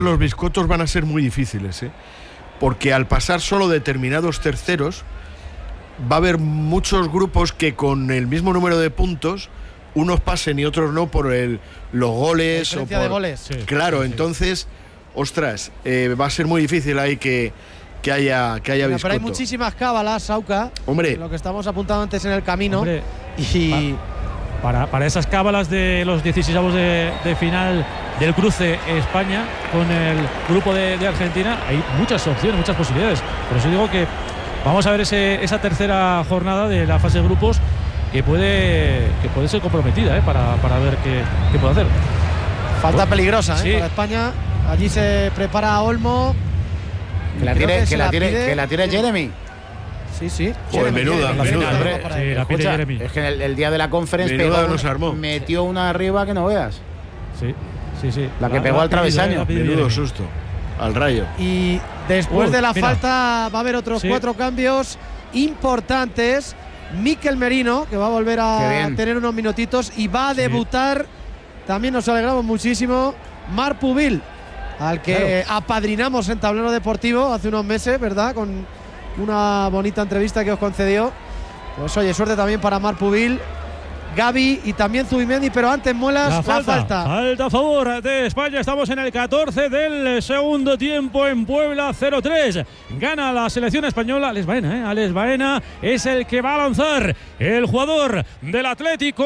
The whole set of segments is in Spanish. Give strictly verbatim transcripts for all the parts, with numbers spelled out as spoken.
los biscotos van a ser muy difíciles, ¿eh? Porque al pasar solo determinados terceros, va a haber muchos grupos que con el mismo número de puntos, unos pasen y otros no por el, los goles. La o por, de goles. Sí, claro, sí, sí. Entonces, ostras, eh, va a ser muy difícil ahí que, que haya, que haya Mira, biscoto. pero hay muchísimas cábalas, Sauca. Hombre. Lo que estamos apuntando antes en el camino. Hombre, y para, para esas cábalas de los dieciseisavos de, de final del cruce España con el grupo de, de Argentina, hay muchas opciones, muchas posibilidades. Por eso digo que vamos a ver ese, esa tercera jornada de la fase de grupos que puede, que puede ser comprometida, ¿eh? para, para ver qué, qué puede hacer. Falta Bueno, peligrosa, ¿eh? sí. Para España. Allí se prepara Olmo. Que la Creo tire, que que se la la tire, pide. que la tire Jeremy. Sí, sí. Joder, Jeremy, menuda, Jeremy, menuda. Jeremy, Hombre, para sí, él. la pide Escucha, Jeremy. es que el, el día de la conference Menuda pegó, nos armó. metió una arriba que no veas. Sí, sí, sí. La que pegó al pide, travesaño. la pide Menudo Jeremy. susto. Al Rayo. Y después Uy, de la mira. falta va a haber otros Sí. cuatro cambios importantes. Mikel Merino, que va a volver Qué a bien. tener unos minutitos y va a Sí. debutar, también nos alegramos muchísimo, Marc Pubil, al que Claro. apadrinamos en Tablero Deportivo hace unos meses, ¿verdad? Con una bonita entrevista que os concedió. Pues oye, suerte también para Marc Pubil, Gavi y también Zubimendi, pero antes Muelas, La la falta, falta. falta a favor de España. Estamos en el catorce del segundo tiempo en Puebla, cero tres. Gana la selección española. Alex Baena, ¿eh? Alex Baena es el que va a lanzar. El jugador del Atlético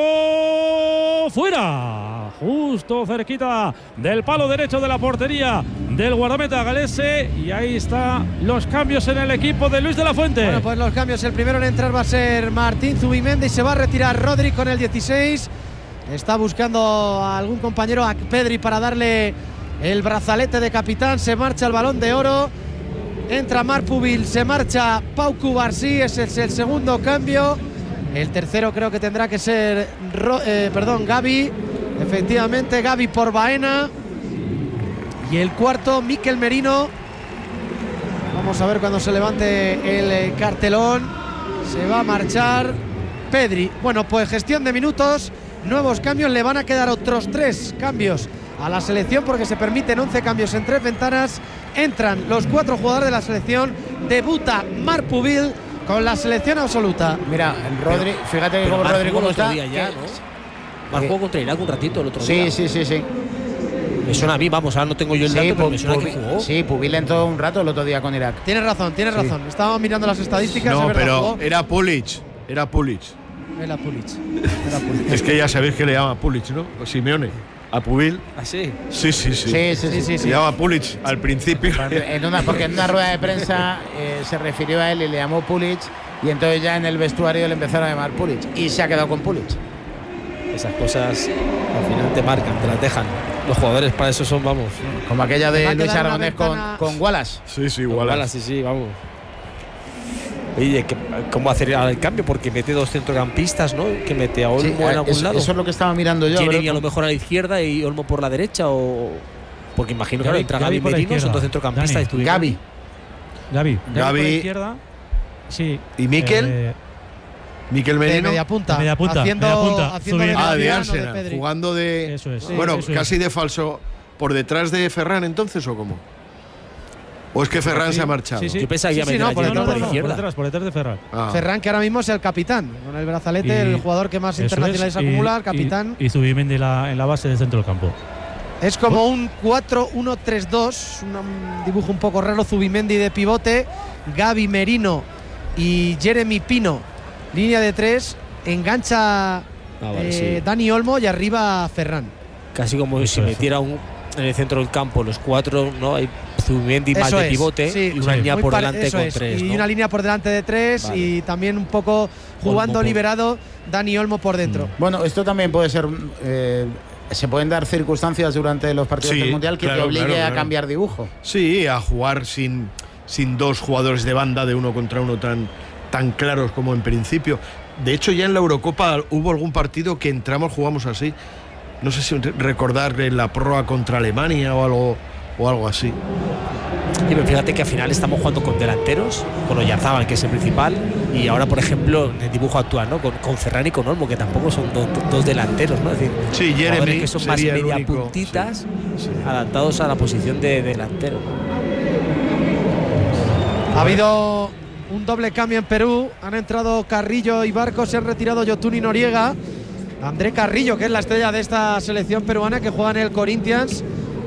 fuera. Justo cerquita del palo derecho de la portería del guardameta galese. Y ahí están los cambios en el equipo de Luis de la Fuente. Bueno, pues los cambios. El primero en entrar va a ser Martín Zubimendi. Se va a retirar Rodri con el dieciséis. Está buscando a algún compañero, a Pedri, para darle el brazalete de capitán. Se marcha el Balón de Oro. Entra Marc Pubil, se marcha Pau Cubarsí. Ese es el segundo cambio. El tercero creo que tendrá que ser Ro, eh, perdón, Gavi. Efectivamente, Gavi por Baena. Y el cuarto, Mikel Merino. Vamos a ver cuando se levante el eh, cartelón. Se va a marchar Pedri. Bueno, pues gestión de minutos, nuevos cambios. Le van a quedar otros tres cambios a la selección porque se permiten once cambios en tres ventanas. Entran los cuatro jugadores de la selección. Debuta Marc Pubil con la selección absoluta. Mira, Rodri, fíjate que como Marc Rodri jugó cómo el otro está. día ya, que- ¿no? Marc jugó contra Irak un ratito el otro Sí, día. sí, sí, sí. Me suena a mí, vamos, ahora no tengo yo el dato, Sí, pero Pu- me suena que Pubil- jugó. sí, Pubil entró un rato el otro día con Irak. Tienes razón, tienes Sí. razón. Estábamos mirando las estadísticas. No, es verdad, pero jugó. era Pulic. Era Pulic. Era Pulic. Era Pulic. Es que ya sabéis que le llama Pulic, ¿no? O Simeone. A Pubil. ¿Ah, sí? Sí, sí, sí. Sí, sí, sí. Sí, sí, Se llama Pulic al principio. En una, porque en una rueda de prensa eh, se refirió a él y le llamó Pulic, y entonces ya en el vestuario le empezaron a llamar Pulic y se ha quedado con Pulic. Esas cosas al final te marcan, te las dejan. Los jugadores para eso son, vamos. Como aquella Va de a Luis quedar una Aragonés con, ventana- con Wallace. Sí, sí, Igual, igual. así, sí, vamos. Oye, ¿qué- ¿cómo hacer ahora el cambio? Porque mete dos centrocampistas, ¿no? Que mete a Olmo Sí, en algún es- lado. eso es lo que estaba mirando yo. Jeremy pero- a lo mejor a la izquierda y Olmo por la derecha, o porque imagino que Gavi- ahora entra Gavi Gavi por la Merino, son izquierda. dos centrocampistas. Dani. estuvieron- Gavi. Gavi. Gavi por la Gavi. izquierda. Sí. ¿Y Mikel? Eh, Mikel De Merino. media punta. De media punta, Haciendo, media punta. haciendo de Zubimendi. Ah, de mediano Arsenal. Pedri. Jugando de. Eso es. Bueno, eso es. casi de falso. ¿Por detrás de Ferran entonces o cómo? ¿O es que Ferran se ha marchado? Sí, sí. Yo pensaba que Sí, iba a sí, meter no, a por Jeremy detrás por no, la no, por izquierda. detrás, por detrás de Ferran. Ah. Ferran, que ahora mismo es el capitán, con el brazalete, Y- el jugador que más Eso internacionales es, y- acumula, el y- capitán. Y, Zubimendi la, en la base del centro del campo. Es como un cuatro uno tres dos, un um, dibujo un poco raro. Zubimendi de pivote, Gavi, Merino y Jeremy Pino, línea de tres. Engancha Ah, vale, eh, sí. Dani Olmo y arriba Ferran. Casi como Eso si es. metiera un en el centro del campo los cuatro, ¿no? Hay Zubimendi más Eso de es, pivote sí, y una sí. línea Muy por par- delante eso con es, tres, y ¿no? una línea por delante de tres. Vale. Y también un poco jugando por- liberado Dani Olmo por dentro. Bueno, esto también puede ser. eh, se pueden dar circunstancias durante los partidos Sí, del Mundial que claro, te obligue claro, a claro. cambiar dibujo. Sí, a jugar sin, sin dos jugadores de banda de uno contra uno tan, tan claros como en principio. De hecho, ya en la Eurocopa hubo algún partido que entramos, jugamos así. No sé si recordar en la prórroga contra Alemania o algo, o algo así. Y fíjate que al final estamos jugando con delanteros, con Oyarzábal, que es el principal, y ahora, por ejemplo, en el dibujo actual, ¿no? Con, con Ferran y con Olmo, que tampoco son do, do, dos delanteros, ¿no? Es decir, sí, Jeremy que son más media único, puntitas, sí, sí. adaptados a la posición de delantero. Ha habido un doble cambio en Perú. Han entrado Carrillo y Barco, se han retirado Yotun y Noriega. André Carrillo, que es la estrella de esta selección peruana, que juega en el Corinthians,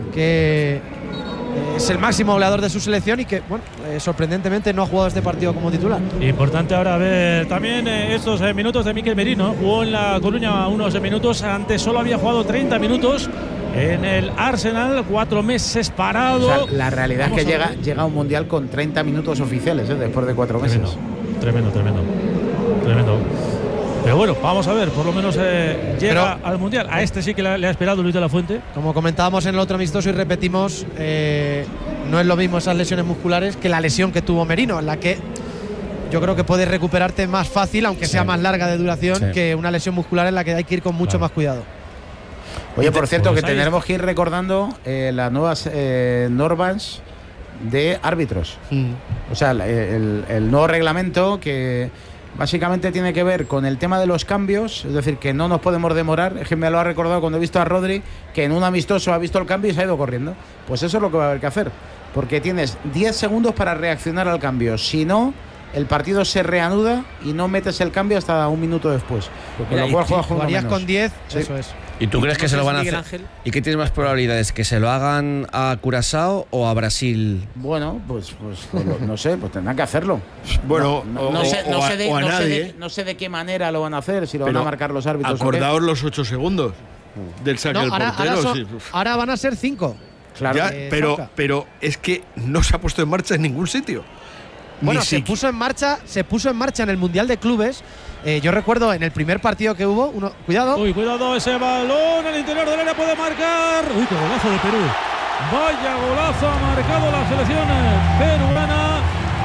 que es el máximo goleador de su selección y que, bueno, eh, sorprendentemente no ha jugado este partido como titular. Importante ahora ver también eh, estos eh, minutos de Mikel Merino. Jugó en La Coruña unos minutos, antes solo había jugado treinta minutos en el Arsenal, cuatro meses parado. O sea, la realidad Vamos es que llega, llega a un mundial con treinta minutos oficiales, ¿eh? Después de cuatro meses. Tremendo, tremendo, tremendo. tremendo. Pero bueno, vamos a ver, por lo menos eh, llega Pero, al Mundial. A este sí que le, le ha esperado Luis de la Fuente. Como comentábamos en el otro amistoso y repetimos, eh, no es lo mismo esas lesiones musculares que la lesión que tuvo Merino, en la que yo creo que puedes recuperarte más fácil, aunque sí. sea más larga de duración, sí. que una lesión muscular en la que hay que ir con mucho claro. más cuidado. Oye, por cierto, pues que tenemos que ir recordando eh, las nuevas eh, normas de árbitros. Mm. O sea, el, el, el nuevo reglamento que básicamente tiene que ver con el tema de los cambios, es decir, que no nos podemos demorar. Es que me lo ha recordado cuando he visto a Rodri, que en un amistoso ha visto el cambio y se ha ido corriendo. Pues eso es lo que va a haber que hacer, porque tienes diez segundos para reaccionar al cambio. Si no, el partido se reanuda y no metes el cambio hasta un minuto después. Con lo cual jugarías con diez, sí. eso es. ¿Y tú crees que se lo van a hacer? Ángel? ¿Y qué tienes más probabilidades? ¿Que se lo hagan a Curazao o a Brasil? Bueno, pues, pues, pues no sé, pues tendrán que hacerlo. Bueno, no, no, o, no, sé, no, o a, sé de, o a no, nadie, sé de, no sé de qué manera lo van a hacer, si lo Pero van a marcar los árbitros. Acordaos los ocho segundos del saque no, del ahora, portero. Ahora, son, sí. ahora van a ser cinco. Claro, ya, eh, pero, pero es que no se ha puesto en marcha en ningún sitio. Bueno, Ni se siquiera. puso en marcha, se puso en marcha en el Mundial de Clubes. Eh, yo recuerdo en el primer partido que hubo, uno, cuidado. Uy, cuidado, ese balón al interior del área puede marcar. Uy, qué golazo de Perú. Vaya golazo ha marcado la selección peruana.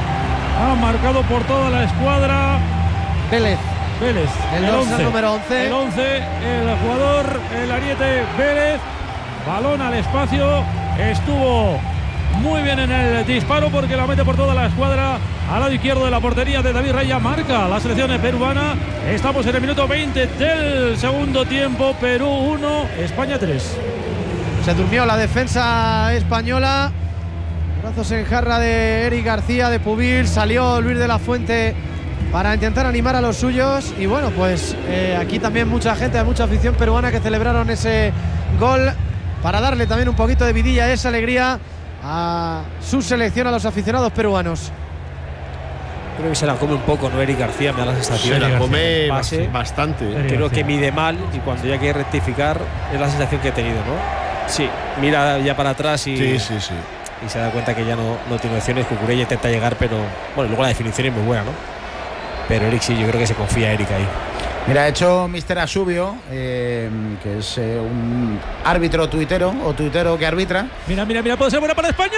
Ha marcado por toda la escuadra. Vélez. Vélez, el, el once, número once. El once, el jugador, el ariete Vélez. Balón al espacio. Estuvo muy bien en el disparo porque la mete por toda la escuadra al lado izquierdo de la portería de David Raya. Marca la selección peruana. Estamos en el minuto veinte del segundo tiempo. Perú uno, España tres. Se durmió la defensa española. Brazos en jarra de Eric García, de Pubil. Salió Luis de la Fuente para intentar animar a los suyos. Y bueno, pues eh, aquí también mucha gente, mucha afición peruana que celebraron ese gol para darle también un poquito de vidilla, esa alegría a su selección, a los aficionados peruanos. Creo que se la come un poco, ¿no? Eric García, me da la sensación. Se la come pase, bastante. Eric Creo García. que mide mal y cuando ya quiere rectificar es la sensación que he tenido, ¿no? Sí, mira ya para atrás y, sí, sí, sí. y se da cuenta que ya no, no tiene opciones. Cucurella intenta llegar, pero bueno, luego la definición es muy buena, ¿no? Pero Eric sí, yo creo que se confía Eric ahí. Mira, ha hecho mister Asubio, eh, que es eh, un árbitro tuitero o tuitero que arbitra. Mira, mira, mira, puede ser buena para España.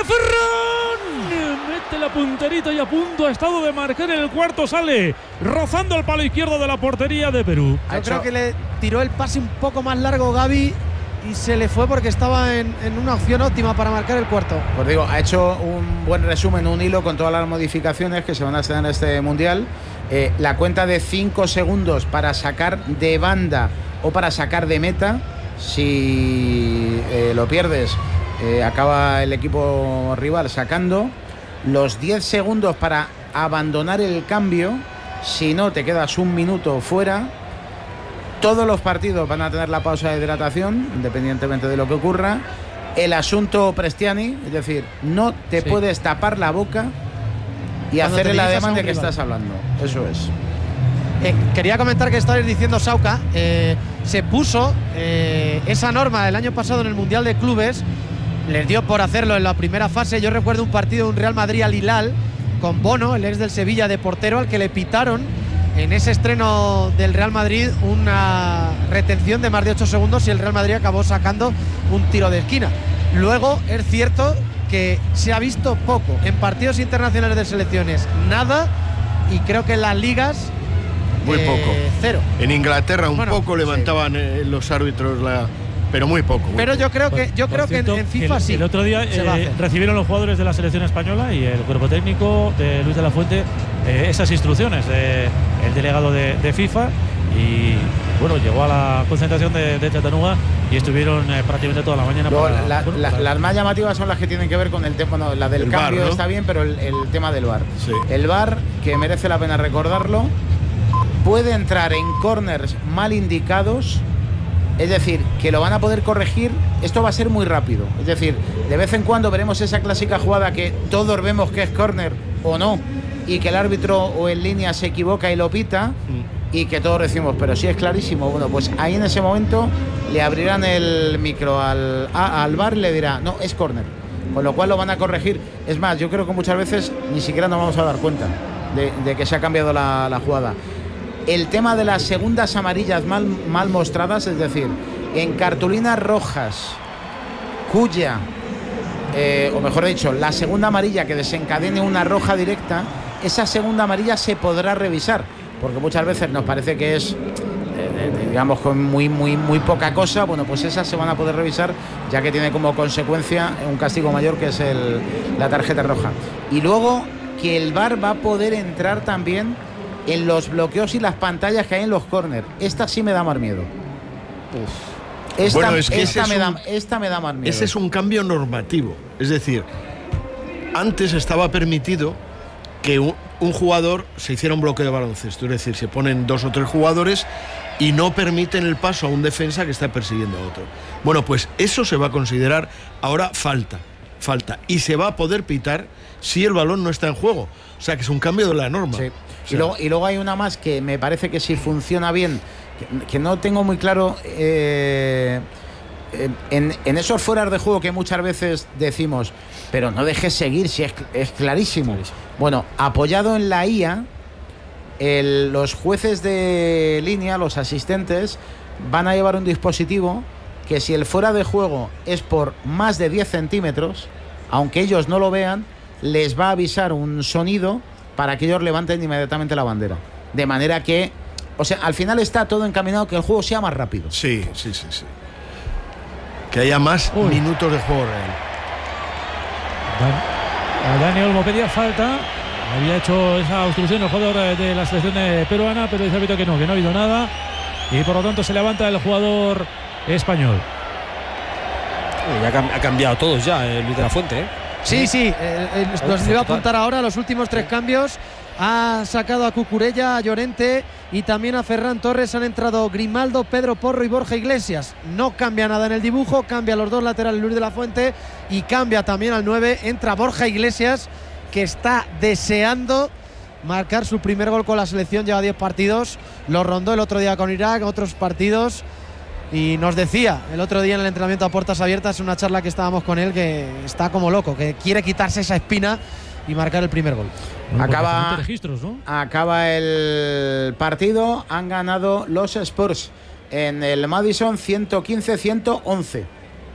Ferran mete la punterita y a punto ha estado de marcar en el cuarto. Sale rozando el palo izquierdo de la portería de Perú. Yo creo que le tiró el pase un poco más largo Gavi y se le fue porque estaba en, en una opción óptima para marcar el cuarto. Pues digo, ha hecho un buen resumen, un hilo con todas las modificaciones que se van a hacer en este mundial. Eh, la cuenta de cinco segundos para sacar de banda o para sacar de meta. Si eh, lo pierdes, eh, acaba el equipo rival sacando. Los diez segundos para abandonar el cambio. Si no, te quedas un minuto fuera. Todos los partidos van a tener la pausa de hidratación, independientemente de lo que ocurra. El asunto Prestiani, es decir, no te sí. puedes tapar la boca y Cuando hacer el ademán de que rival. estás hablando. Eso es. Eh, quería comentar que estabais diciendo, Sauca, eh, se puso eh, esa norma el año pasado en el Mundial de Clubes, les dio por hacerlo en la primera fase. Yo recuerdo un partido de un Real Madrid al Hilal con Bono, el ex del Sevilla, de portero, al que le pitaron en ese estreno del Real Madrid una retención de más de ocho segundos y el Real Madrid acabó sacando un tiro de esquina. Luego es cierto que se ha visto poco en partidos internacionales de selecciones, nada, y creo que en las ligas muy eh, poco. Cero. En Inglaterra un bueno, poco levantaban sí. eh, los árbitros la pero muy poco. Muy pero poco. yo creo que yo creo cierto, que en, en FIFA el, sí. El otro día eh, recibieron los jugadores de la selección española y el cuerpo técnico de Luis de la Fuente eh, esas instrucciones del delegado de, de FIFA. Y bueno, llegó a la concentración de, de Chattanooga y estuvieron eh, prácticamente toda la mañana. Luego, para, la, bueno, la, para las más llamativas son las que tienen que ver con el tema, bueno, la del el cambio V A R, ¿no? está bien, pero el, el tema del V A R. Sí. El V A R, que merece la pena recordarlo, puede entrar en corners mal indicados, es decir, que lo van a poder corregir. Esto va a ser muy rápido, es decir, de vez en cuando veremos esa clásica jugada que todos vemos que es córner o no, y que el árbitro o en línea se equivoca y lo pita. Mm. Y que todos decimos, pero sí es clarísimo. Bueno, pues ahí en ese momento le abrirán el micro al, a, al V A R y le dirá, no, es córner. Con lo cual lo van a corregir. Es más, yo creo que muchas veces ni siquiera nos vamos a dar cuenta de, de que se ha cambiado la, la jugada. El tema de las segundas amarillas mal, mal mostradas, es decir, en cartulinas rojas, cuya, eh, o mejor dicho, la segunda amarilla que desencadene una roja directa, esa segunda amarilla se podrá revisar. Porque muchas veces nos parece que es, eh, digamos, con muy, muy, muy poca cosa. Bueno, pues esas se van a poder revisar, ya que tiene como consecuencia un castigo mayor, que es el, la tarjeta roja. Y luego que el V A R va a poder entrar también en los bloqueos y las pantallas que hay en los córneres. Esta sí me da más miedo. Uf. Esta, bueno, es que esta, me es da, un, esta me da más miedo. Ese es un cambio normativo. Es decir, antes estaba permitido que un, un jugador se hiciera un bloqueo de baloncesto, es decir, se ponen dos o tres jugadores y no permiten el paso a un defensa que está persiguiendo a otro. Bueno, pues eso se va a considerar ahora falta, falta, y se va a poder pitar si el balón no está en juego. O sea, que es un cambio de la norma. Sí. O sea, y, luego, y luego hay una más que me parece que si funciona bien, que, que no tengo muy claro. Eh, En, en esos fueras de juego que muchas veces decimos, pero no dejes seguir, si es, es clarísimo. clarísimo. Bueno, apoyado en la I A, el, los jueces de línea, los asistentes, van a llevar un dispositivo que si el fuera de juego es por más de diez centímetros, aunque ellos no lo vean, les va a avisar un sonido para que ellos levanten inmediatamente la bandera. De manera que, o sea, al final está todo encaminado que el juego sea más rápido. Sí, sí, sí, sí. Que haya más Uy. minutos de juego real. Dan, Dani Olmo pedía falta. Había hecho esa obstrucción el jugador de la selección peruana, pero dice Vito que no, que no ha habido nada. Y por lo tanto se levanta el jugador español. Uy, ya ha cambiado todos ya, eh, Luis de la Fuente. ¿eh? Sí, sí. Eh, eh, nos iba a apuntar ahora los últimos tres cambios. Ha sacado a Cucurella, a Llorente y también a Ferran Torres. Han entrado Grimaldo, Pedro Porro y Borja Iglesias. No cambia nada en el dibujo, cambia los dos laterales Luis de la Fuente y cambia también al nueve. Entra Borja Iglesias, que está deseando marcar su primer gol con la selección. Lleva diez partidos, lo rondó el otro día con Irak, otros partidos. Y nos decía el otro día en el entrenamiento a puertas abiertas, en una charla que estábamos con él, que está como loco, que quiere quitarse esa espina y marcar el primer gol. Bueno, acaba, registros, ¿no? acaba el partido, han ganado los Spurs en el Madison ciento quince a ciento once.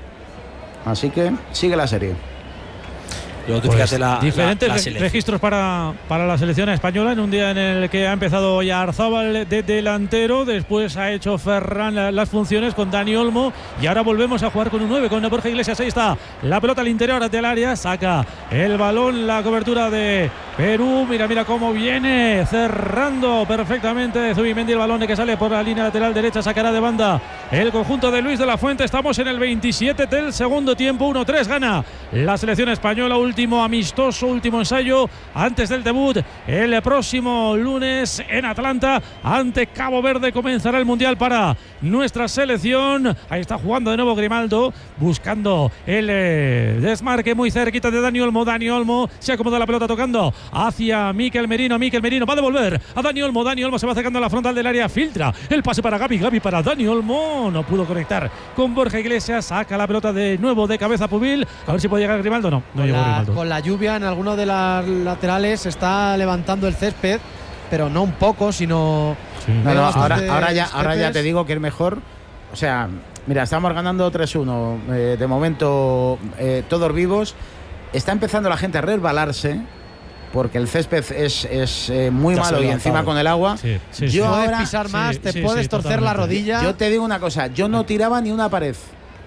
Así que sigue la serie. Luego, pues fíjate la, diferentes la, la re registros para, para la selección española en un día en el que ha empezado Oyarzábal de delantero, después ha hecho Ferran las funciones con Dani Olmo y ahora volvemos a jugar con un nueve, con Borja Iglesias. Ahí está la pelota al interior del área, saca el balón, la cobertura de Perú, mira, mira cómo viene cerrando perfectamente Zubimendi, el balón que sale por la línea lateral derecha, sacará de banda el conjunto de Luis de la Fuente. Estamos en el veintisiete del segundo tiempo, uno tres, gana la selección española. Último amistoso, último ensayo antes del debut el próximo lunes en Atlanta ante Cabo Verde. Comenzará el Mundial para nuestra selección. Ahí está jugando de nuevo Grimaldo, buscando el eh, desmarque muy cerquita de Dani Olmo. Dani Olmo se acomoda la pelota tocando hacia Mikel Merino. Mikel Merino va a devolver a Dani Olmo. Dani Olmo se va acercando a la frontal del área, filtra el pase para Gaby. Gaby para Dani Olmo, no pudo conectar con Borja Iglesias. Saca la pelota de nuevo de cabeza Pubil, a ver si puede llegar Grimaldo. No, no llegó Grimaldo. Con la lluvia en alguno de las laterales se está levantando el césped, pero no un poco, sino sí. no, no, ahora, ahora, ya, ahora ya te digo que es mejor. O sea, mira, estamos ganando tres uno, eh, de momento eh, todos vivos. Está empezando la gente a resbalarse porque el césped es, es eh, muy ya malo y encima con el agua. Sí, sí, yo sí. ahora, Puedes pisar más, sí, te sí, puedes sí, torcer totalmente. la rodilla. Yo te digo una cosa, yo no tiraba ni una pared.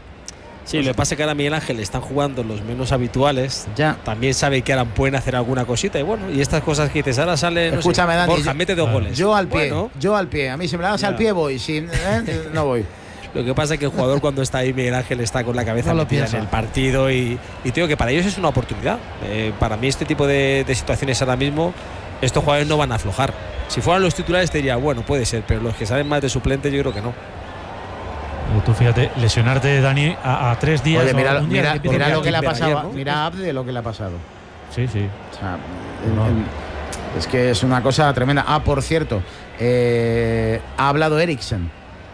Sí, lo que pasa es que ahora Miguel Ángel están jugando los menos habituales. Ya. También sabe que ahora pueden hacer alguna cosita. Y bueno, y estas cosas que dices, ahora sale. No Escúchame, sé, Dani, Borja, yo- mete dos goles. Yo al pie, Bueno, yo al pie. A mí si me la das Ya. al pie voy, si eh, no voy. lo que pasa es que el jugador cuando está ahí, Miguel Ángel está con la cabeza No lo metida piensa. en el partido y, y te digo que para ellos es una oportunidad. Eh, para mí este tipo de, de situaciones ahora mismo, estos jugadores no van a aflojar. Si fueran los titulares te diría, bueno, puede ser, pero los que saben más de suplente yo creo que no. Eh, Tú fíjate, lesionarte, Dani, a, a tres días. Oye, o mira, un día mira, de que empiece mira el lo que le ha Ayer, pasado. ¿no? Mira a Abde lo que le ha pasado. Sí, sí. O sea, en- en- es que es una cosa tremenda. Ah, por cierto, eh, ha hablado Eriksen.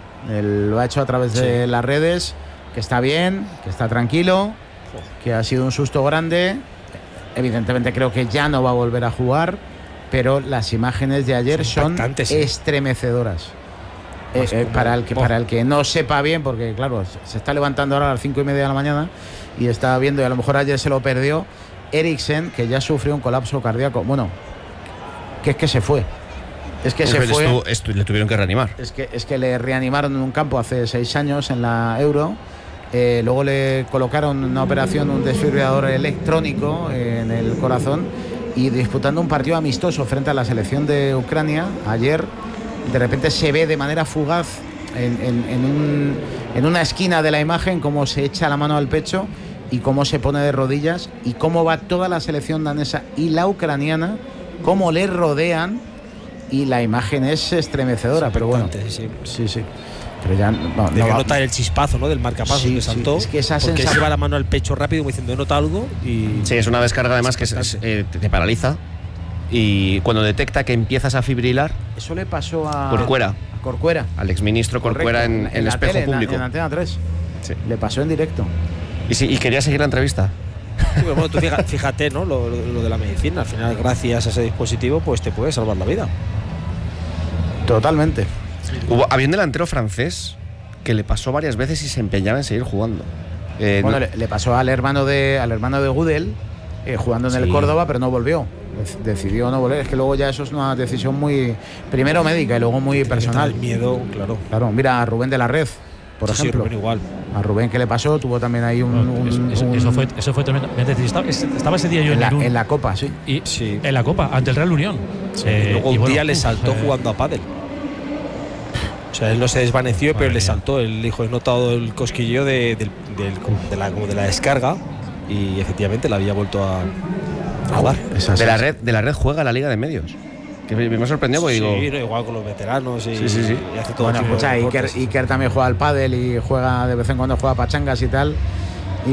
Él lo ha hecho a través de las redes, que está bien, que está tranquilo, que ha sido un susto grande. Evidentemente creo que ya no va a volver a jugar, pero las imágenes de ayer Son son impactantes, sí. estremecedoras. Eh, Pues eh, como- para, el que, oh. para el que no sepa bien, porque claro, se está levantando ahora a las cinco y media de la mañana y está viendo, y a lo mejor ayer se lo perdió, Eriksen, que ya sufrió un colapso cardíaco. Bueno, que es que se fue. Es que se Pero fue. estu- estu- le tuvieron que reanimar. Es que, es que le reanimaron en un campo hace seis años en la Euro. Eh, luego le colocaron una operación, un desfibrilador electrónico en el corazón, y disputando un partido amistoso frente a la selección de Ucrania ayer, de repente se ve de manera fugaz en, en- en un- en una esquina de la imagen cómo se echa la mano al pecho y cómo se pone de rodillas y cómo va toda la selección danesa y la ucraniana, cómo le rodean, y la imagen es estremecedora, pero bueno. Impactante, sí, sí. Sí, sí. Pero ya no, Debe no va- notar el chispazo, ¿no? Del marcapasos Sí, que sí, saltó. es que esa porque sensación- se lleva la mano al pecho rápido como diciendo, he notado algo y. Sí, es una descarga además que se- se- eh, te, te paraliza. Y cuando detecta que empiezas a fibrilar, Eso le pasó a Corcuera, a Corcuera. al exministro Corcuera Correcto, en, en la espejo tele, en la- público. En, Antena tres. Sí. Le pasó en directo. Y, sí, y quería seguir la entrevista. Sí, pero bueno, tú fíjate, fíjate, ¿no? Lo, lo- lo de la medicina. Al final, gracias a ese dispositivo, pues te puede salvar la vida. Totalmente. Hubo, había un delantero francés que le pasó varias veces y se empeñaba en seguir jugando. Eh, Bueno, no- le, le pasó al hermano de al hermano de Gudel, eh, jugando en el Sí. Córdoba, pero no volvió. Dec- Decidió no volver. Es que luego ya eso es una decisión muy, primero médica y luego muy personal. El miedo, claro. Claro, mira a Rubén de la Red, por Sí, sí, ejemplo. Rubén igual. A Rubén, que le pasó, tuvo también ahí un, No, un- eso, eso- un- eso fue, eso fue tremendamente. Estaba, estaba ese día yo en en, la, Irún, en la Copa, sí. y, Sí. en la Copa, ante el Real Unión. Eh, y luego y un bueno, día le uf, saltó eh, jugando a pádel. O sea, él no se desvaneció, Madre pero le mía. saltó. Él dijo, he notado el cosquilleo de, del- del- de, la, como de la descarga y efectivamente la había vuelto a, a jugar. Esa de, la sí. red, de la red juega la Liga de Medios. Que me, me sorprendió porque Sí, digo. no, igual con los veteranos y, Sí, sí, sí. y hace todo Bueno, tipo de escucha, Iker, deportes. Iker también juega al pádel y juega de vez en cuando juega pachangas y tal. Y,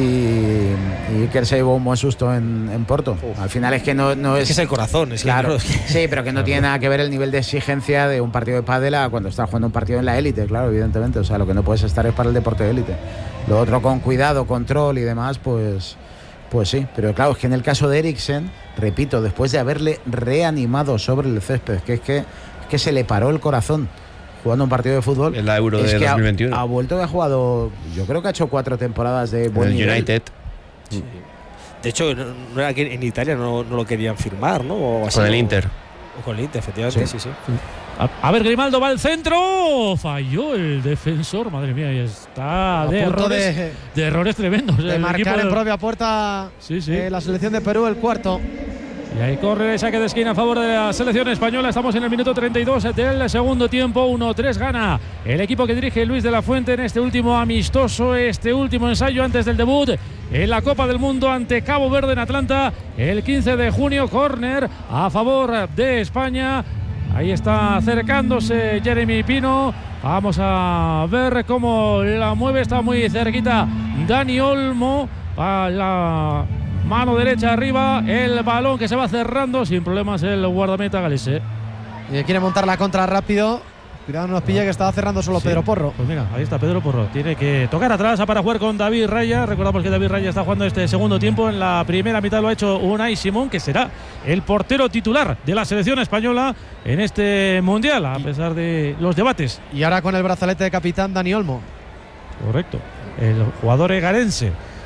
y Iker se llevó un buen susto en, en Porto. Uf. Al final es que no, no Es es. que es el corazón, es que claro, no- sí, pero que no tiene nada que ver el nivel de exigencia de un partido de pádel a cuando estás jugando un partido en la élite, claro, evidentemente. O sea, lo que no puedes estar es para el deporte de élite. Lo otro con cuidado, control y demás, pues, pues sí. Pero claro, es que en el caso de Eriksen, repito, después de haberle reanimado sobre el césped, que es que, es que se le paró el corazón jugando un partido de fútbol. En la Euro es de que ha- dos mil veintiuno. Ha, vuelto y ha jugado, yo creo que ha hecho cuatro temporadas de En buen el nivel. United. Sí. De hecho, no, no era que en Italia no, no lo querían firmar, ¿no? O así, Con el o- Inter. o con el Inter, efectivamente, Sí. sí, sí. A, a ver, Grimaldo va al centro. Falló el defensor. Madre mía, y está A de punto errores, de- de errores tremendos. De El marcar equipo en de- propia puerta Sí, sí. eh, la selección de Perú, el cuarto. Y ahí corre el saque de esquina a favor de la selección española. Estamos en el minuto treinta y dos del segundo tiempo. uno tres gana el equipo que dirige Luis de la Fuente en este último amistoso, este último ensayo antes del debut en la Copa del Mundo ante Cabo Verde en Atlanta el quince de junio. Córner a favor de España. Ahí está acercándose Jeremy Pino. Vamos a ver cómo la mueve. Está muy cerquita Dani Olmo. A la mano derecha arriba. El balón que se va cerrando sin problemas el guardameta galese. Y quiere montar la contra rápido. Cuidado, no nos pille que estaba cerrando solo Sí. Pedro Porro. Pues mira, ahí está Pedro Porro. Tiene que tocar atrás para jugar con David Raya. Recordamos que David Raya está jugando este segundo tiempo. En la primera mitad lo ha hecho Unai Simón, que será el portero titular de la selección española en este mundial, a pesar de los debates. Y ahora con el brazalete de capitán Dani Olmo. Correcto. El jugador egarense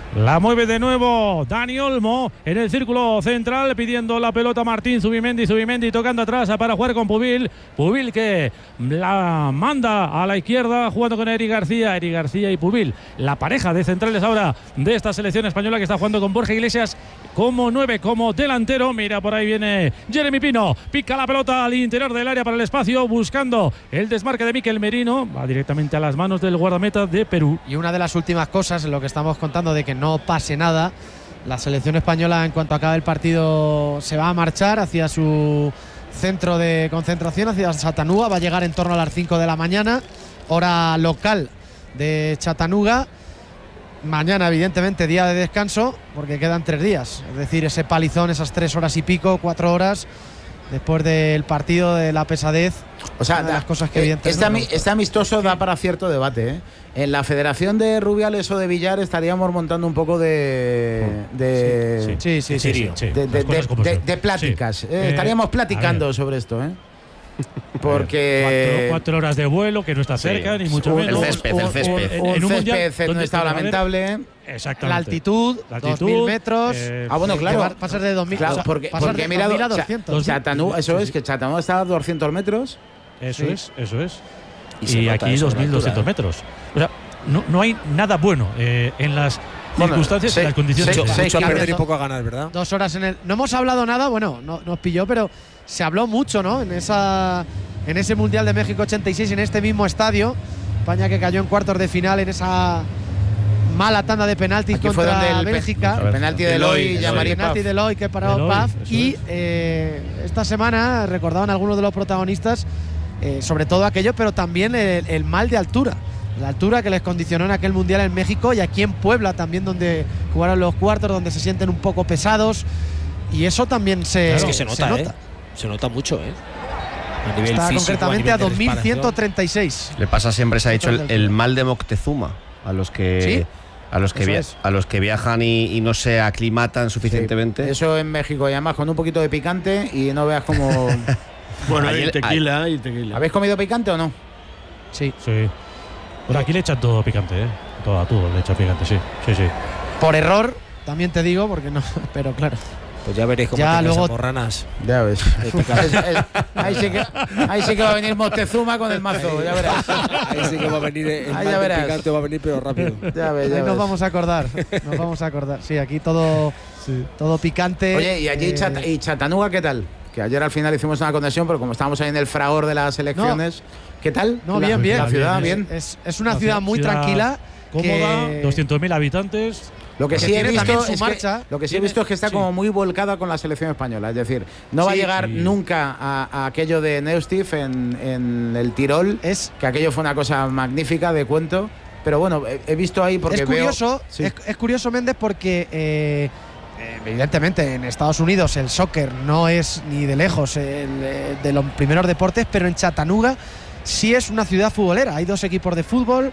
La mueve de nuevo Dani Olmo en el círculo central, pidiendo la pelota Martín Zubimendi. Zubimendi tocando atrás para jugar con Pubil. Pubil que la manda a la izquierda, jugando con Eric García. Eric García y Pubil, la pareja de centrales ahora de esta selección española, que está jugando con Borja Iglesias como nueve, como delantero. Mira, por ahí viene Jeremy Pino. Pica la pelota al interior del área para el espacio, buscando el desmarque de Mikel Merino. Va directamente a las manos del guardameta de Perú. Y una de las últimas cosas, lo que estamos contando de que no pase nada, la selección española, en cuanto acabe el partido, se va a marchar hacia su centro de concentración, hacia Chattanooga. Va a llegar en torno a las cinco de la mañana, hora local de Chattanooga. Mañana, evidentemente, día de descanso, porque quedan tres días. Es decir, ese palizón, esas tres horas y pico, cuatro horas después del partido, de la pesadez. O sea, una de las cosas que eh, evidentemente este, no ami este amistoso da para cierto debate, ¿eh? En la Federación de Rubiales o de Villar estaríamos montando un poco de de, sí, sí, sí, sí, sí, sí. de, de, de, de, de pláticas. Sí. Eh, Eh, estaríamos platicando sobre esto, ¿eh? Porque cuatro, cuatro horas de vuelo, que no está cerca, Sí. ni mucho Un- menos. el césped, el césped. en- un en un mundial césped no donde estaba va a haber- lamentable. Exactamente. La altitud, La altitud, dos mil metros. eh, Ah, bueno, que claro. va a pasar de dos mil, Claro, o sea, porque, pasar porque de he mirado dos mil a Cha- doscientos. Chattanooga, eso Sí, es, sí. que Chattanooga está a doscientos metros. Eso Sí. es, eso es. Y Y, se nota aquí eso en dos mil doscientos altura, metros. O sea, no, no hay nada bueno eh, en las Bueno, circunstancias y seis- las condiciones. seis- de- seis Mucho a perder y kilómetros. poco a ganar, ¿verdad? Dos horas en el. No hemos hablado nada, bueno, no nos pilló, pero se habló mucho, ¿no? En esa, en ese Mundial de México ochenta y seis, en este mismo estadio. España que cayó en cuartos de final en esa mala tanda de penaltis Aquí fue donde contra el pe- Bélgica. el penalti de Eloy, Eloy y Eloy. Jean-Marie El penalti Paf. de Eloy que paró Eloy, Paf. eso Y es. eh, esta semana recordaban algunos de los protagonistas, eh, sobre todo aquello, pero también el, el mal de altura. La altura que les condicionó en aquel Mundial en México y aquí en Puebla también, donde jugaron los cuartos, donde se sienten un poco pesados. Y eso también se, Es que se nota, ¿eh? Se nota mucho, ¿eh? A nivel Está físico, concretamente a, nivel de dos mil ciento preparación. treinta y seis. Le pasa siempre, se ha dicho, el, el mal de Moctezuma a los que Sí, a los que eso via- es. a los que viajan y, y no se aclimatan suficientemente. Eso en México, y además con un poquito de picante y no veas cómo. Bueno, Ahí hay el- tequila, hay tequila. ¿Habéis comido picante o no? Sí. Sí. Por aquí le echan todo picante, ¿eh? Todo, a todo le echan picante, sí. Sí, sí. Por error, también te digo, porque no. Pero claro. Pues ya veréis cómo Ya tengáis luego- a morranas. Ya ves. Es- es- ahí, sí que, ahí sí que va a venir Moctezuma con el mazo, ya verás. Ahí sí que va a venir el Ahí mal ya de verás. picante, va a venir pero rápido. Ya ves, ya Ahí nos ves. vamos a acordar. Nos vamos a acordar. Sí, aquí todo, todo picante. Oye, ¿y allí eh, Chat- y Chattanooga qué tal? Que ayer al final hicimos una conexión, pero como estábamos ahí en el fragor de las elecciones, ¿qué tal? No, La- bien, bien. La ciudad, Bien, bien. Es, es una Una ciudad ciudad- muy ciudad tranquila. Cómoda, que- doscientos mil habitantes. Lo que que sí he tiene visto también su es que, marcha. lo que sí he Tiene- visto es que está sí. como muy volcada con la selección española. Es decir, no va a Sí, llegar sí. nunca a, a aquello de Neustift en, en el Tirol, Es, que aquello fue una cosa magnífica de cuento. Pero bueno, he, he visto ahí porque es curioso, veo, sí. es, es curioso, Méndez, porque eh, eh, evidentemente en Estados Unidos el soccer no es ni de lejos el, eh, de los primeros deportes, pero en Chattanooga sí es una ciudad futbolera. Hay dos equipos de fútbol,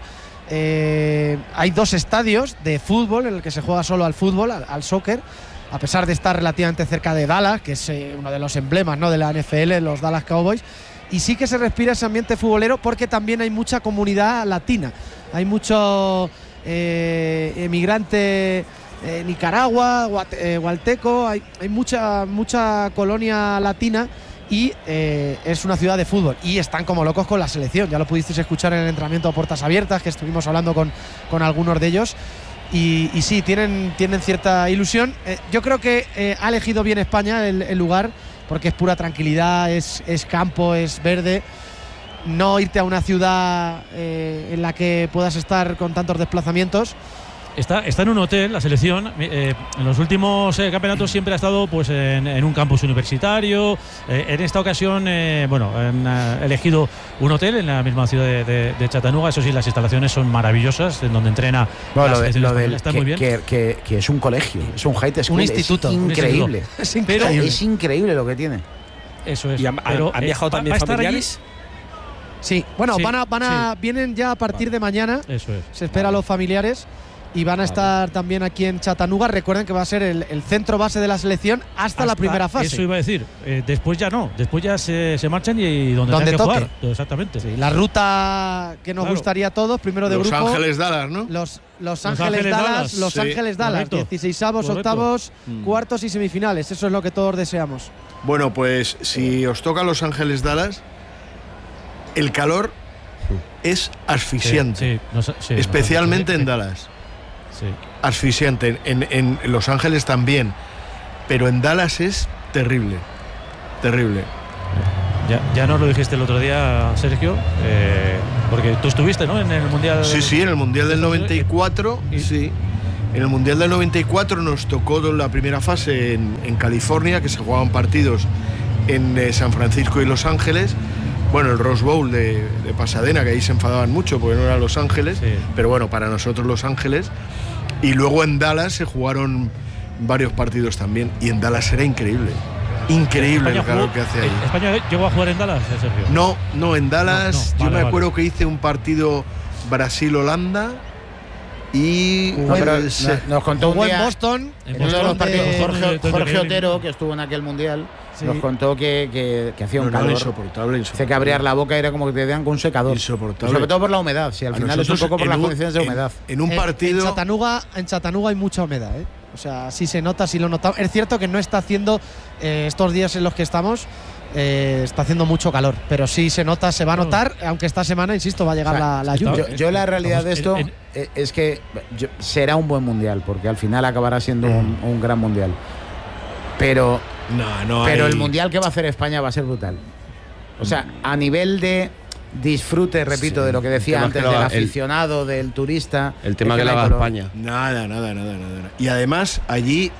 eh, hay dos estadios de fútbol en el que se juega solo al fútbol, al, al soccer, a pesar de estar relativamente cerca de Dallas, que es eh, uno de los emblemas, ¿no?, de la N F L, los Dallas Cowboys. Y sí que se respira ese ambiente futbolero porque también hay mucha comunidad latina. Hay mucho eh, emigrante eh, Nicaragua, guate- eh, guateco, hay, hay mucha, mucha colonia latina y eh, es una ciudad de fútbol. Y están como locos con la selección. Ya lo pudisteis escuchar en el entrenamiento a puertas abiertas, que estuvimos hablando con, con algunos de ellos. Y, y sí, tienen, tienen cierta ilusión. Eh, yo creo que eh, ha elegido bien España el, el lugar, porque es pura tranquilidad, es, es campo, es verde. No irte a una ciudad eh, en la que puedas estar con tantos desplazamientos. Está, está en un hotel, la selección. eh, en los últimos eh, campeonatos siempre ha estado pues en, en un campus universitario. Eh, en esta ocasión, eh, bueno, han eh, elegido un hotel en la misma ciudad de, de- de Chattanooga. Eso sí, las instalaciones son maravillosas, en donde entrena Bueno, la lo, de- selección lo española. del Está que, muy bien. que- que- que es un colegio, es un high school, Un instituto, es un increíble. Es Pero increíble. es increíble lo que tiene. Eso es. ¿Y han, Pero, han eh, viajado va- también va a estar allí- familiares? Sí, bueno, Sí, van a, van a, vienen ya a partir de mañana. Eso es. Se espera a los familiares y van a estar también aquí en Chattanooga. Recuerden que va a ser el, el centro base de la selección hasta, la Hasta- primera fase. Eso iba a decir. Eh, después ya no. Después ya se, se marchan y, y donde, Donde tengan que toque. jugar. Exactamente. Sí, la ruta que nos Claro. gustaría a todos, primero de Los grupo. Ángeles Dallas, ¿no? Los Los Ángeles, Ángeles Dallas, Dallas. Los Sí, Ángeles Dallas, correcto. dieciseisavos, Correcto. octavos, Mm. cuartos y semifinales. Eso es lo que todos deseamos. Bueno, pues si os toca Los Ángeles Dallas, el calor es asfixiante. Sí, sí, no sé- sí, especialmente no sé, en sí, Dallas. Sí. Asfixiante. En, en- en Los Ángeles también. Pero en Dallas es terrible. Terrible. Ya, ya nos lo dijiste el otro día, Sergio, eh, porque tú estuviste, ¿no? En el Mundial. Sí, sí, en el Mundial del noventa y cuatro, Y- sí. En el Mundial del noventa y cuatro nos tocó la primera fase en, en California, que se jugaban partidos en eh, San Francisco y Los Ángeles. Bueno, el Rose Bowl de, de Pasadena, que ahí se enfadaban mucho porque no era Los Ángeles, Sí. pero bueno, para nosotros Los Ángeles. Y luego en Dallas se jugaron varios partidos también, y en Dallas era increíble. Increíble el España calor jugó- que hace ahí. ¿España llegó a jugar en Dallas, eh, Sergio? No, no, en Dallas No, no, yo vale, me vale. acuerdo que hice un partido Brasil-Holanda y No, pero eh, no- se- nos contó un Jugó en día Boston. En en uno de los Boston, partidos de- Jorge, donde- donde Jorge Kevin- Otero, que estuvo en aquel mundial, Sí. nos contó que, que, que hacía no, un no, calor. insoportable, Dice que abrir la boca era como que te dan con un secador. Insoportable. Sobre todo por la humedad. Si al A final es un nosotros poco por en las un- condiciones de en- humedad. En un En- partido En Chattanooga, en Chattanooga hay mucha humedad, ¿eh? O sea, sí se nota, sí lo notamos. Es cierto que no está haciendo eh, estos días en los que estamos, eh, está haciendo mucho calor, pero sí se nota, se va a Claro. notar, aunque esta semana, insisto, va a llegar O sea, la, la está- lluvia. Yo, yo la realidad de esto Estamos eh, es que yo- será un buen mundial, porque al final acabará siendo un, un gran mundial. Pero, no, no pero hay- el mundial que va a hacer España va a ser brutal. O sea, a nivel de disfrute, repito, Sí. de lo que decía El tema antes, que lo del haga- el- aficionado, del turista. El tema es que no le hay haga color. España. Nada, nada, nada, nada, nada. Y además allí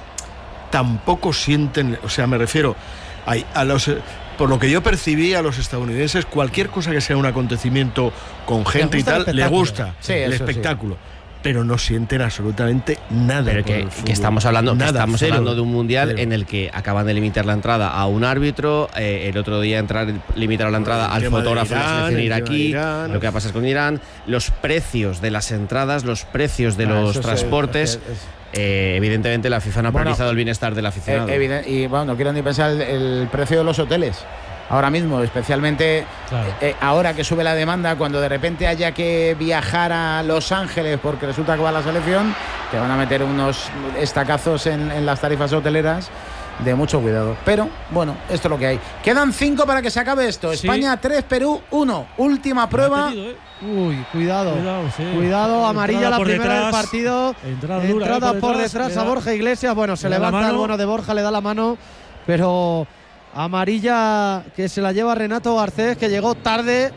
tampoco sienten, o sea, me refiero a, a los, eh, por lo que yo percibí a los estadounidenses, cualquier cosa que sea un acontecimiento con gente y gusta el tal, le espectáculo. gusta Sí, el eso sí. espectáculo. Pero no sienten absolutamente nada. Pero por que, el que fútbol. estamos hablando, que Nada, estamos cero. hablando de un mundial Cero. en el que acaban de limitar la entrada a un árbitro, eh, el otro día entrar limitaron la entrada El al tema de fotógrafo de la Irán, selección el tema de iraquí, Irán. lo que va a pasar con Irán, los precios de las entradas, los precios de Ah, los eso sí, transportes. es que es- eh, evidentemente la FIFA no ha Bueno, priorizado el bienestar del aficionado. Eh, eviden- y bueno, no quiero ni pensar el, el precio de los hoteles. Ahora mismo, especialmente Claro. eh, eh, ahora que sube la demanda, cuando de repente haya que viajar a Los Ángeles porque resulta que va la selección, te van a meter unos estacazos en, en las tarifas hoteleras de mucho cuidado. Pero bueno, esto es lo que hay. Quedan cinco para que se acabe esto. Sí. España tres, Perú uno. Última prueba. Ha tenido, ¿eh? Uy, cuidado. Cuidado, sí. Cuidado, amarilla Entrada la por primera del detrás. partido. Entrada dura, ¿eh? Entrada por detrás, le da- a Borja Iglesias. Bueno, se le da la levanta el mano. bueno de Borja, le da la mano, pero amarilla que se la lleva Renato Garcés, que llegó tarde.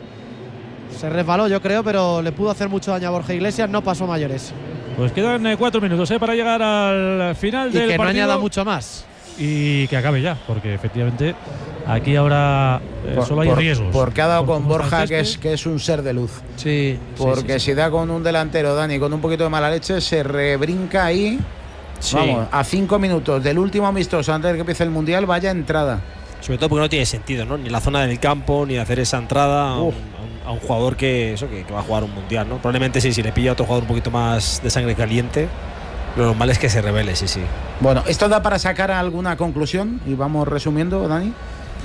Se resbaló, yo creo, pero le pudo hacer mucho daño a Borja Iglesias, no pasó a mayores. Pues quedan eh, cuatro minutos eh, para llegar al final Y del que no partido. añada mucho más. Y que acabe ya, porque efectivamente aquí ahora eh, Por- solo hay por- riesgos. Porque ha dado Por con cómo está Borja, el que es, césped. que es un ser de luz. Sí. Porque si da con un delantero, Dani, con un poquito de mala leche, se rebrinca ahí. Sí. Vamos, a cinco minutos del último amistoso antes de que empiece el Mundial, vaya entrada. Sobre todo porque no tiene sentido, ¿no? Ni la zona del campo, ni hacer esa entrada a un, Uf. a un- a un jugador que, eso, que, que va a jugar un mundial, ¿no? Probablemente sí, si le pilla a otro jugador un poquito más de sangre caliente, lo normal es que se revele, sí, sí. Bueno, ¿esto da para sacar alguna conclusión? Y vamos resumiendo, Dani.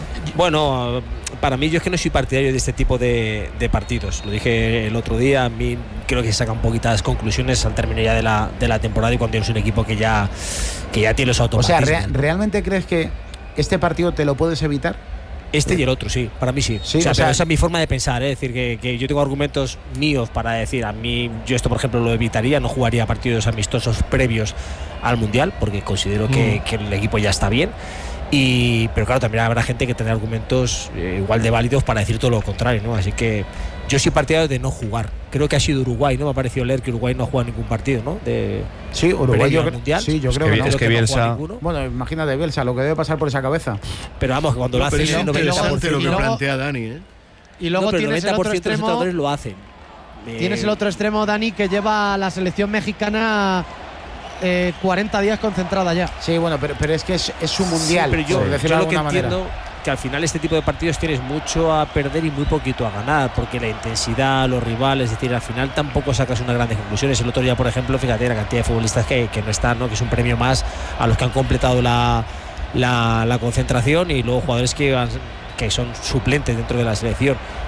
Bueno, para mí yo es que no soy partidario de este tipo de, de partidos. Lo dije el otro día, a mí creo que se sacan poquitas conclusiones al término ya de la, de la temporada y cuando tienes un equipo que ya, que ya tiene los O sea, automatismos. ¿re- ¿realmente crees que este partido te lo puedes evitar? Este y el otro, sí, para mí sí. Sí, o sea, o sea- pero esa es mi forma de pensar, ¿eh? Es decir, que, que yo tengo argumentos míos para decir, a mí, yo esto por ejemplo lo evitaría, no jugaría partidos amistosos previos al Mundial, porque considero que, que el equipo ya está bien. Y, pero claro, también habrá gente que tendrá argumentos eh, igual de válidos para decir todo lo contrario, ¿no? Así que yo soy partidario de no jugar. Creo que ha sido Uruguay, ¿no? Me ha parecido leer que Uruguay no ha jugado ningún partido, ¿no? De, Sí, Uruguay previo yo al cre- Mundial. Sí, yo Es creo que que, no. es que no ha jugado Bielsa- ninguno. Bueno, imagínate, Bielsa, lo que debe pasar por esa cabeza. Pero vamos, que cuando lo Pero hacen es el noventa por interesante lo y que luego- plantea Dani, ¿eh? Y luego no, pero el tienes el noventa por otro ciento de los extremo. entrenadores lo hacen. Eh, Tienes el otro extremo, Dani, que lleva a la selección mexicana eh, cuarenta días concentrada ya. Sí, bueno, pero, pero es que es, es un mundial, Sí, pero yo, por decirlo yo de lo que alguna manera. entiendo que al final este tipo de partidos tienes mucho a perder y muy poquito a ganar, porque la intensidad, los rivales, es decir, al final tampoco sacas unas grandes conclusiones. El otro día, por ejemplo, fíjate la cantidad de futbolistas que, que no están, ¿no? Que es un premio más a los que han completado la, la, la concentración y luego jugadores que, han- que son suplentes dentro de la selección.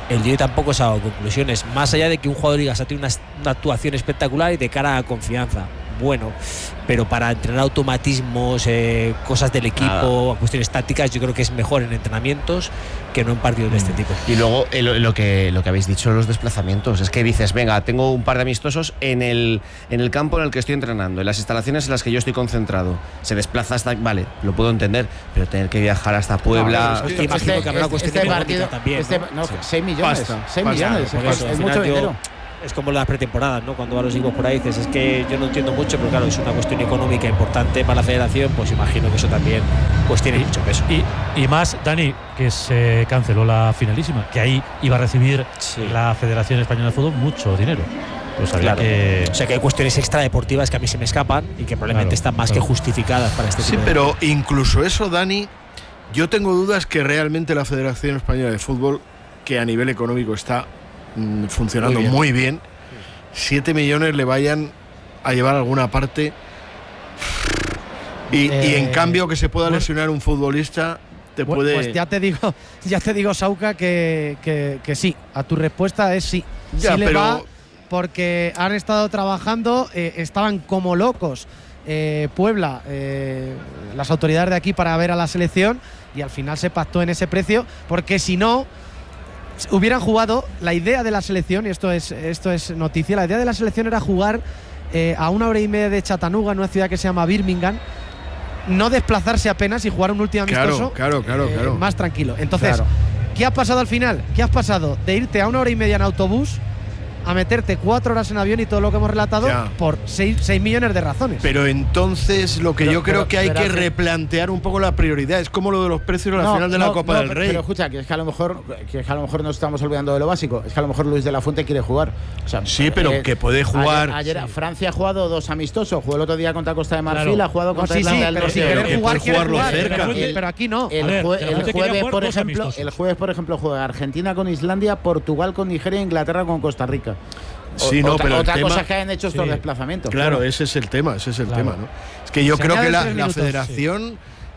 el Girona tampoco se ha dado conclusiones, más allá de que un jugador diga ha tenido una, una actuación espectacular y de cara a confianza. Bueno, pero para entrenar automatismos, eh, cosas del equipo, ah. cuestiones tácticas, yo creo que es mejor en entrenamientos que no en partidos de este tipo. Y luego eh, lo, lo, que, lo que habéis dicho, los desplazamientos, es que dices, venga, tengo un par de amistosos en el, en el campo en el que estoy entrenando, en las instalaciones en las que yo estoy concentrado, se desplaza hasta, vale, lo puedo entender, pero tener que viajar hasta Puebla, no, es que imagino este, que habrá una cuestión este partido también, este, ¿no? No, sí. seis millones, Pasta, seis pasta, millones, por eso, es, es mucho dinero. Es como las pretemporadas, ¿no? Cuando van los equipos por ahí dices, es que yo no entiendo mucho, pero claro, es una cuestión económica importante para la federación, pues imagino que eso también pues tiene mucho peso. Y, y más, Dani, que se canceló la finalísima, que ahí iba a recibir sí. la Federación Española de Fútbol mucho dinero. Pues claro. que... O sea que hay cuestiones extradeportivas que a mí se me escapan y que probablemente claro, están más claro. que justificadas para este sí, tipo de... pero incluso eso, Dani, yo tengo dudas que realmente la Federación Española de Fútbol, que a nivel económico está funcionando muy bien. muy bien, siete millones le vayan a llevar a alguna parte y, eh, y en cambio que se pueda lesionar un futbolista te bueno, puede... Pues ya te digo, ya te digo, Sauca, que, que, que sí, a tu respuesta es sí. Ya, sí le pero... va porque han estado trabajando, eh, estaban como locos eh, Puebla, eh, las autoridades de aquí para ver a la selección y al final se pactó en ese precio porque si no hubieran jugado, la idea de la selección, y esto es, esto es noticia, la idea de la selección era jugar eh, a una hora y media de Chattanooga, en una ciudad que se llama Birmingham, no desplazarse apenas y jugar un último amistoso claro, claro, claro, eh, claro. más tranquilo. Entonces, claro. ¿qué ha pasado al final? ¿Qué has pasado? De irte a una hora y media en autobús a meterte cuatro horas en avión y todo lo que hemos relatado ya. por seis, seis millones de razones. Pero entonces lo que pero, yo creo pero, que hay que hace... replantear un poco la prioridad. Es como lo de los precios a la no, final de no, la Copa no, del pero, Rey. Pero escucha, que es que a lo mejor que, es que a lo mejor nos estamos olvidando de lo básico. Es que a lo mejor Luis de la Fuente quiere jugar. O sea, sí, pero eh, que puede jugar. Ayer, ayer sí. Francia ha jugado dos amistosos. Jugó el otro día contra Costa de Marfil, claro. ha jugado contra no, sí, Irlanda sí, del pero Norte. si querer pero jugar, jugarlo jugar, cerca. El, pero aquí no. El, ver, jue, el jueves, por ejemplo, amistosos. el jueves, por ejemplo, juega Argentina con Islandia, Portugal con Nigeria, Inglaterra con Costa Rica. Sí, no, otra pero otra el cosa tema, es que hayan hecho estos sí, desplazamientos. Claro, claro, ese es el tema, ese es el claro. tema, ¿no? Es que yo Se creo que la, la minutos, federación, sí.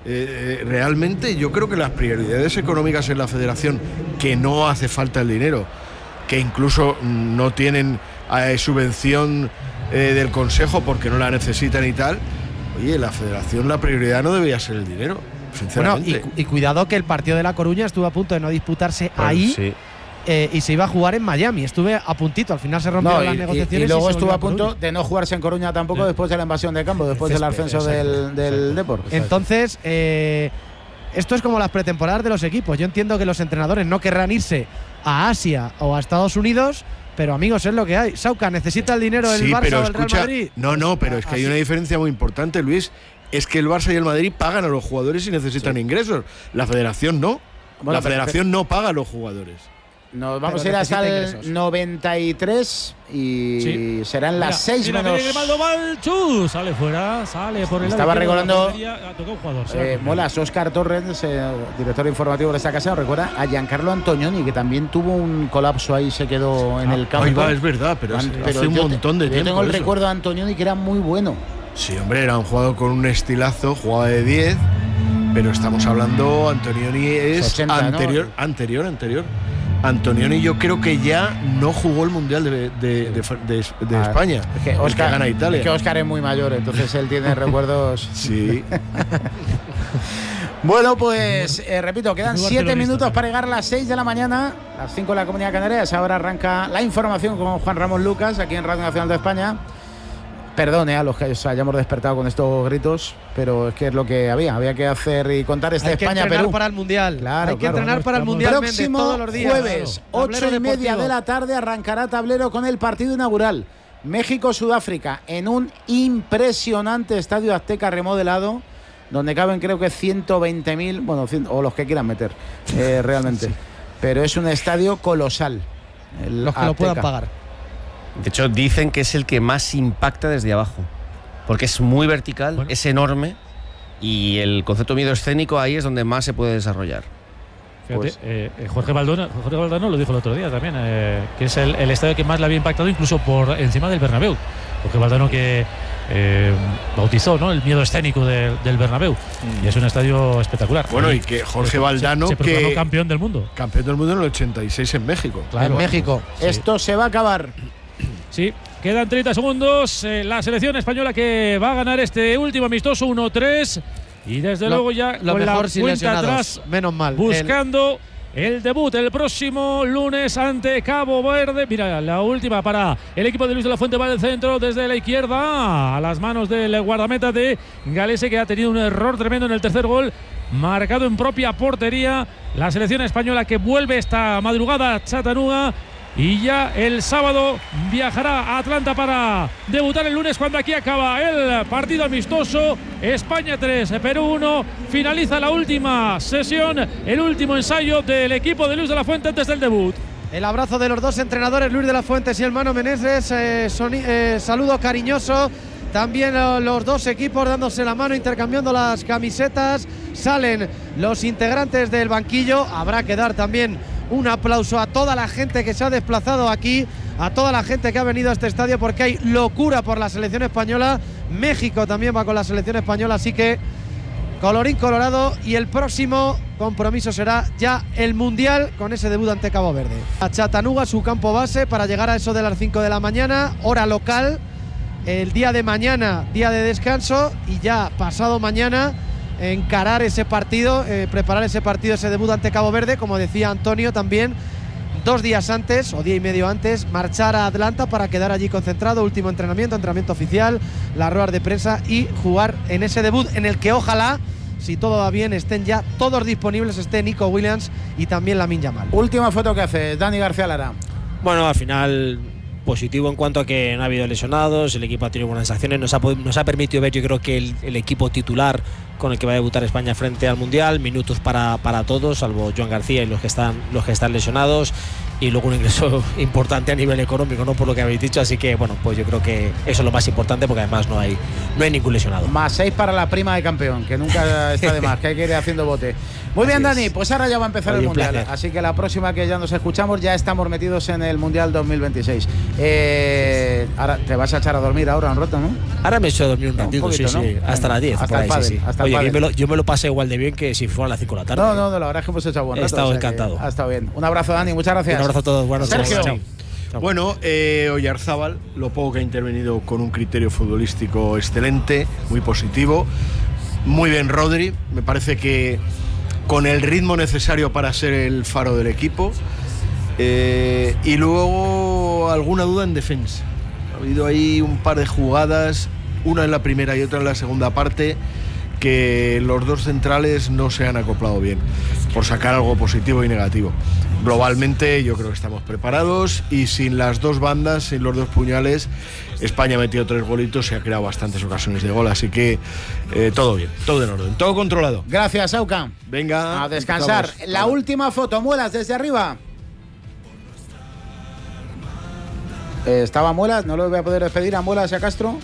eh, realmente, yo creo que las prioridades económicas en la federación, que no hace falta el dinero, que incluso no tienen eh, subvención eh, del Consejo porque no la necesitan y tal, oye, la federación, la prioridad no debería ser el dinero, sinceramente. Bueno, y, y cuidado que el partido de La Coruña estuvo a punto de no disputarse bueno, ahí. Sí. Eh, y se iba a jugar en Miami. Estuve a puntito, al final se rompieron no, las y, negociaciones. Y, y luego y estuvo a punto de no jugarse en Coruña tampoco sí. después de la invasión de campo, después del ascenso exacto, del, del Depor. Entonces, eh, esto es como las pretemporadas de los equipos. Yo entiendo que los entrenadores no querrán irse a Asia o a Estados Unidos, pero amigos, es lo que hay. Sauca, ¿necesita el dinero del sí, Barça pero o del escucha, Real Madrid? No, no, pero es que hay una diferencia muy importante, Luis. Es que el Barça y el Madrid pagan a los jugadores y necesitan sí. ingresos. La federación no. Bueno, la federación pero, no paga a los jugadores. Nos vamos pero a ir hasta el ingresos. noventa y tres y sí. serán las seis mira, menos. Mira, Balchu, sale fuera, sale por el Estaba recordando. Tocó un jugador, eh, molas, Óscar Torres, eh, director informativo de esta casa, recuerda a Giancarlo Antonioni, que también tuvo un colapso ahí, se quedó en ah, el campo. Ahí va, es verdad, pero, An pero hace un montón de yo tiempo. Yo tengo el eso. recuerdo de Antonioni que era muy bueno. Sí, hombre, era un jugador con un estilazo, jugaba de diez, pero estamos hablando, Antonioni es ochenta, anterior, ¿no? anterior, anterior. Antonioni yo creo que ya no jugó el Mundial de, de, de, de, de ah, España. Es que Óscar gana Italia. Es que Óscar es muy mayor, entonces él tiene recuerdos. Sí. Bueno, pues eh, repito, quedan siete minutos para llegar a las seis de la mañana, las cinco en la Comunidad Canaria. Ahora arranca la información con Juan Ramón Lucas aquí en Radio Nacional de España. Perdone a los que os hayamos despertado con estos gritos, pero es que es lo que había. Había que hacer y contar este España-Perú. Hay que entrenar para el Mundial. Claro, Hay que claro. entrenar para el Mundial. Próximo todos los días, jueves, claro. ocho y media de la tarde, arrancará tablero con el partido inaugural. México-Sudáfrica en un impresionante estadio Azteca remodelado, donde caben creo que ciento veinte mil, bueno, o los que quieran meter, eh, realmente. Sí. Pero es un estadio colosal. Los que Azteca. Lo puedan pagar. De hecho, dicen que es el que más impacta desde abajo, porque es muy vertical, bueno. es enorme, y el concepto de miedo escénico ahí es donde más se puede desarrollar. Fíjate, pues, eh, Jorge Valdano, Jorge Valdano lo dijo el otro día también, eh, que es el, el estadio que más le había impactado, incluso por encima del Bernabéu. Jorge Valdano, que eh, bautizó, ¿no?, el miedo escénico de, del Bernabéu. Mm. Y es un estadio espectacular. Bueno, y, y que Jorge Valdano, se, se proclamó que campeón del mundo. Campeón del mundo en el ochenta y seis en México. Claro, en México. Sí. Esto se va a acabar. Sí, quedan treinta segundos. Eh, la selección española que va a ganar este último amistoso uno tres. Y desde lo, luego ya lo con mejor la sin cuenta atrás, menos mal. Buscando el, el debut el próximo lunes ante Cabo Verde. Mira, la última para el equipo de Luis de la Fuente va del centro desde la izquierda a las manos del guardameta de Galese, que ha tenido un error tremendo en el tercer gol, marcado en propia portería. La selección española que vuelve esta madrugada a Chattanooga. Y ya el sábado viajará a Atlanta para debutar el lunes, cuando aquí acaba el partido amistoso. España tres, Perú uno. Finaliza la última sesión, el último ensayo del equipo de Luis de la Fuente antes del debut. El abrazo de los dos entrenadores, Luis de la Fuente y el Mano Meneses. Eh, eh, saludo cariñoso. También eh, los dos equipos dándose la mano, intercambiando las camisetas. Salen los integrantes del banquillo. Habrá que dar también un aplauso a toda la gente que se ha desplazado aquí, a toda la gente que ha venido a este estadio, porque hay locura por la selección española. México también va con la selección española, así que colorín colorado. Y el próximo compromiso será ya el Mundial, con ese debut ante Cabo Verde. A Chattanooga, su campo base, para llegar a eso de las cinco de la mañana, hora local. El día de mañana, día de descanso, y ya pasado mañana encarar ese partido, eh, preparar ese partido, ese debut ante Cabo Verde. Como decía Antonio también, dos días antes o día y medio antes, marchar a Atlanta para quedar allí concentrado, último entrenamiento, entrenamiento oficial, las ruedas de prensa, y jugar en ese debut en el que ojalá, si todo va bien, estén ya todos disponibles, esté Nico Williams y también Lamine Yamal. Última foto que hace Dani García Lara. Bueno, al final positivo en cuanto a que no ha habido lesionados, el equipo ha tenido buenas acciones, nos ha, nos ha permitido ver, yo creo que el, el equipo titular con el que va a debutar España frente al Mundial, minutos para, para todos, salvo Joan García y los que están, los que están lesionados, y luego un ingreso importante a nivel económico, no por lo que habéis dicho, así que bueno, pues yo creo que eso es lo más importante, porque además no hay, no hay ningún lesionado. Más seis para la prima de campeón, que nunca está de más, que hay que ir haciendo bote. Muy bien, Dani, pues ahora ya va a empezar el Mundial, placer. Así que la próxima que ya nos escuchamos, ya estamos metidos en el Mundial dos mil veintiséis. Eh, ahora te vas a echar a dormir ahora un rato, ¿no? Ahora me he hecho a dormir un ratito, un poquito, sí, ¿no? Sí, hasta las diez. Hasta el pádel, sí, sí. hasta Oye, el yo me, lo, yo me lo pasé igual de bien que si fuera a las cinco de la tarde. No, no, no, la verdad es que hemos echado buen rato. He estado o sea encantado. Ha estado bien. Un abrazo, Dani, muchas gracias. Un abrazo a todos. Buenas noches. Sergio. Chao. Bueno, eh, Oyarzábal, lo poco que ha intervenido, con un criterio futbolístico excelente, muy positivo. Muy bien Rodri, me parece que con el ritmo necesario para ser el faro del equipo. Eh, y luego alguna duda en defensa. Ha habido ahí un par de jugadas, una en la primera y otra en la segunda parte, que los dos centrales no se han acoplado bien, por sacar algo positivo y negativo. Globalmente yo creo que estamos preparados, y sin las dos bandas, sin los dos puñales, España ha metido tres golitos y ha creado bastantes ocasiones de gol, así que eh, todo bien, todo en orden, todo controlado. Gracias, Auca. Venga, a descansar. Estamos. La Ahora. Última foto, Muelas, desde arriba. Eh, estaba Muelas, no lo voy a poder despedir a Muelas y a Castro.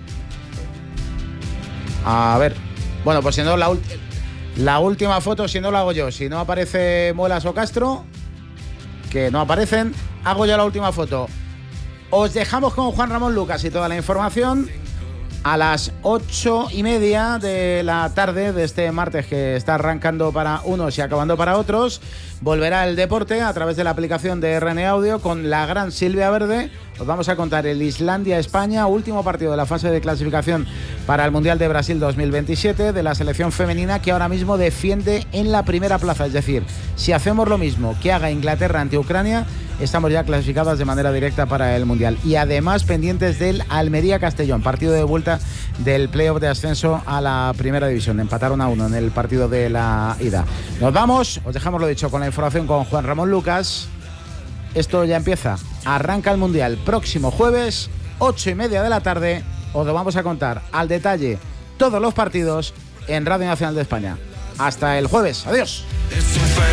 A ver, bueno, pues si no, la, la última foto, si no la hago yo, si no aparece Muelas o Castro, que no aparecen, hago yo la última foto. Os dejamos con Juan Ramón Lucas y toda la información a las ocho y media de la tarde de este martes, que está arrancando para unos y acabando para otros. Volverá el deporte a través de la aplicación de R N Audio con la gran Silvia Verde. Os vamos a contar el Islandia-España, último partido de la fase de clasificación para el Mundial de Brasil dos mil veintisiete de la selección femenina, que ahora mismo defiende en la primera plaza. Es decir, si hacemos lo mismo que haga Inglaterra ante Ucrania, estamos ya clasificadas de manera directa para el Mundial. Y además pendientes del Almería-Castellón, partido de vuelta del playoff de ascenso a la primera división. Empataron a uno en el partido de la ida. Nos vamos, os dejamos lo dicho con la información con Juan Ramón Lucas. Esto ya empieza, arranca el Mundial próximo jueves, ocho y media de la tarde. Os lo vamos a contar al detalle todos los partidos en Radio Nacional de España. Hasta el jueves, adiós.